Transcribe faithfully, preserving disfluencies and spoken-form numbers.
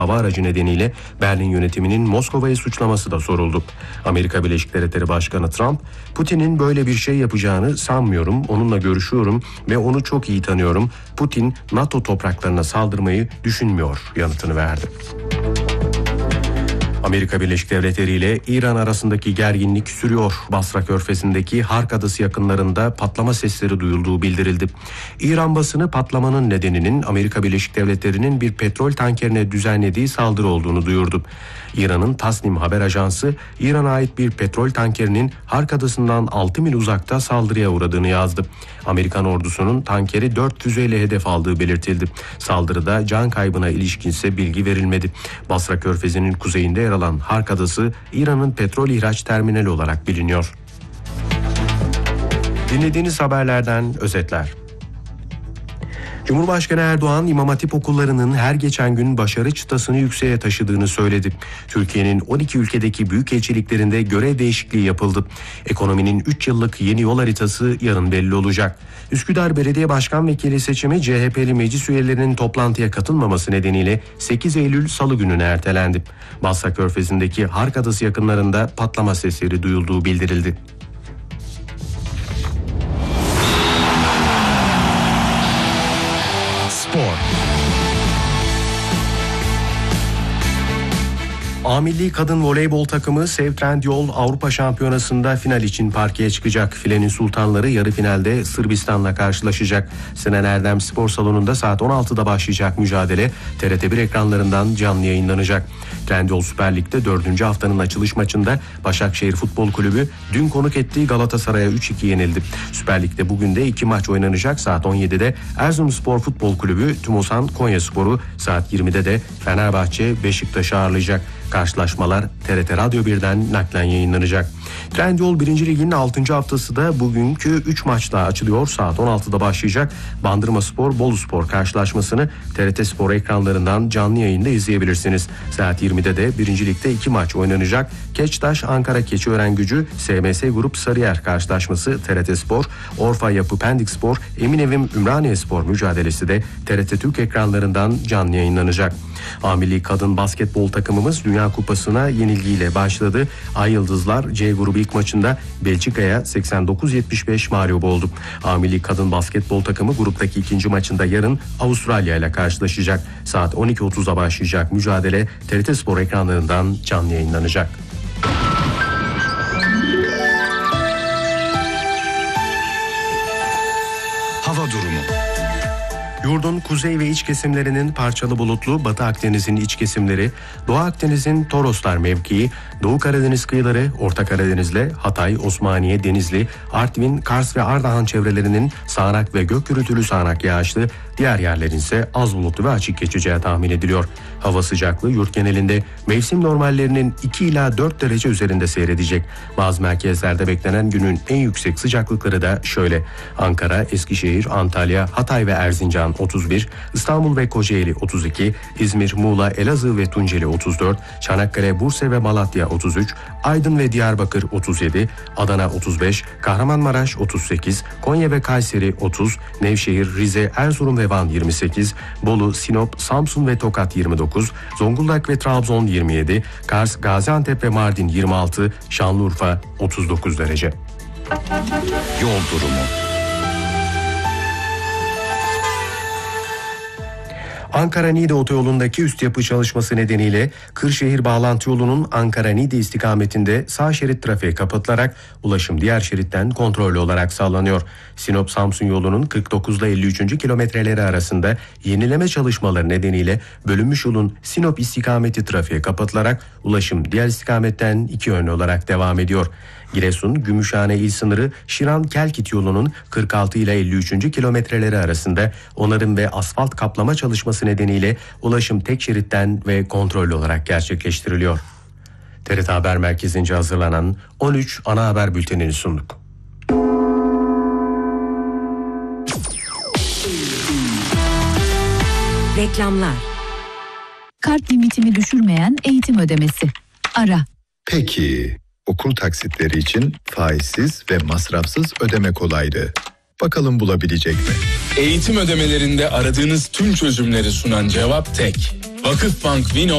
hava aracı nedeniyle Berlin yönetiminin Moskova'yı suçlaması da soruldu. Amerika Birleşik Devletleri Başkanı Trump, Putin'in böyle bir şey yapacağını sanmıyorum, onunla görüşüyorum ve onu çok iyi tanıyorum. Putin NATO topraklarına saldırmayı düşünmüyor yanıtını verdi. Amerika Birleşik Devletleri ile İran arasındaki gerginlik sürüyor. Basra Körfezi'ndeki Hark Adası yakınlarında patlama sesleri duyulduğu bildirildi. İran basını patlamanın nedeninin Amerika Birleşik Devletleri'nin bir petrol tankerine düzenlediği saldırı olduğunu duyurdu. İran'ın Tasnim haber ajansı, İran'a ait bir petrol tankerinin Hark Adası'ndan altı mil uzakta saldırıya uğradığını yazdı. Amerikan ordusunun tankeri dört füzeyle hedef aldığı belirtildi. Saldırıda can kaybına ilişkinse bilgi verilmedi. Basra Körfezi'nin kuzeyinde yer alan Hark Adası, İran'ın petrol ihraç terminali olarak biliniyor. Dinlediğiniz haberlerden özetler. Cumhurbaşkanı Erdoğan, İmam Hatip okullarının her geçen gün başarı çıtasını yükseğe taşıdığını söyledi. Türkiye'nin on iki ülkedeki büyükelçiliklerinde görev değişikliği yapıldı. Ekonominin üç yıllık yeni yol haritası yarın belli olacak. Üsküdar Belediye Başkan Vekili seçimi C H P'li meclis üyelerinin toplantıya katılmaması nedeniyle sekiz Eylül Salı gününe ertelendi. Basra Körfezi'ndeki Hark Adası yakınlarında patlama sesleri duyulduğu bildirildi. A Milli Kadın Voleybol takımı Sev Trendyol Avrupa Şampiyonası'nda final için parkeye çıkacak. Filenin sultanları yarı finalde Sırbistan'la karşılaşacak. Sinan Erdem Spor Salonu'nda saat on altıda başlayacak mücadele T R T bir ekranlarından canlı yayınlanacak. Trendyol Süper Lig'de dördüncü haftanın açılış maçında Başakşehir Futbol Kulübü dün konuk ettiği Galatasaray'a üç iki yenildi. Süper Lig'de bugün de iki maç oynanacak. Saat on yedide Erzurumspor Futbol Kulübü Tümosan Konyaspor'u, saat yirmide de Fenerbahçe Beşiktaş'ı ağırlayacak. Karşılaşmalar T R T Radyo birden naklen yayınlanacak. Trendyol birinci Ligi'nin altıncı haftası da bugünkü üç maçla açılıyor. Saat on altıda başlayacak Bandırmaspor Boluspor karşılaşmasını T R T Spor ekranlarından canlı yayında izleyebilirsiniz. Saat yirmide de birinci Lig'de iki maç oynanacak. Keçtaş Ankara Keçiören-Gücü S M S Grup Sarıyer karşılaşması T R T Spor, Orfa Yapı Pendikspor, Eminevim Ümraniyespor mücadelesi de T R T Türk ekranlarından canlı yayınlanacak. A Milli Kadın Basketbol takımımız Dünya Kupası'na yenilgiyle başladı. Ay Yıldızlar C grubu ilk maçında Belçika'ya seksen dokuz yetmiş beş mağlup oldu. A Milli Kadın Basketbol takımı gruptaki ikinci maçında yarın Avustralya ile karşılaşacak. Saat on iki otuzda başlayacak mücadele T R T Spor ekranlarından canlı yayınlanacak. Hava durumu. Yurdun kuzey ve iç kesimlerinin parçalı bulutlu, Batı Akdeniz'in iç kesimleri, Doğu Akdeniz'in Toroslar mevkii, Doğu Karadeniz kıyıları, Orta Karadeniz'le Hatay, Osmaniye, Denizli, Artvin, Kars ve Ardahan çevrelerinin sağanak ve gök gürültülü sağanak yağışlı, diğer yerlerin ise az bulutlu ve açık geçeceği tahmin ediliyor. Hava sıcaklığı yurt genelinde mevsim normallerinin iki ila dört derece üzerinde seyredecek. Bazı merkezlerde beklenen günün en yüksek sıcaklıkları da şöyle: Ankara, Eskişehir, Antalya, Hatay ve Erzincan otuz bir, İstanbul ve Kocaeli otuz iki, İzmir, Muğla, Elazığ ve Tunceli otuz dört, Çanakkale, Bursa ve Malatya otuz üç, Aydın ve Diyarbakır otuz yedi, Adana otuz beş, Kahramanmaraş otuz sekiz, Konya ve Kayseri otuz, Nevşehir, Rize, Erzurum ve Van yirmi sekiz, Bolu, Sinop, Samsun ve Tokat yirmi dokuz, Zonguldak ve Trabzon yirmi yedi, Kars, Gaziantep ve Mardin yirmi altı, Şanlıurfa otuz dokuz derece. Yol durumu. Ankara-Niğde otoyolundaki üst yapı çalışması nedeniyle Kırşehir bağlantı yolunun Ankara-Niğde istikametinde sağ şerit trafiğe kapatılarak ulaşım diğer şeritten kontrollü olarak sağlanıyor. Sinop-Samsun yolunun kırk dokuz ile elli üçüncü kilometreleri arasında yenileme çalışmaları nedeniyle bölünmüş yolun Sinop istikameti trafiğe kapatılarak ulaşım diğer istikametten iki yönlü olarak devam ediyor. Giresun-Gümüşhane il sınırı Şiran-Kelkit yolunun kırk altı ile elli üçüncü kilometreleri arasında onarım ve asfalt kaplama çalışması nedeniyle ulaşım tek şeritten ve kontrollü olarak gerçekleştiriliyor. T R T Haber Merkezi'nce hazırlanan on üç ana haber bültenini sunduk. Reklamlar. Kart limitimi düşürmeyen eğitim ödemesi. Ara. Peki, okul taksitleri için faizsiz ve masrafsız ödeme kolaylığı. Bakalım bulabilecek mi? Eğitim ödemelerinde aradığınız tüm çözümleri sunan cevap tek. Vakıfbank Vino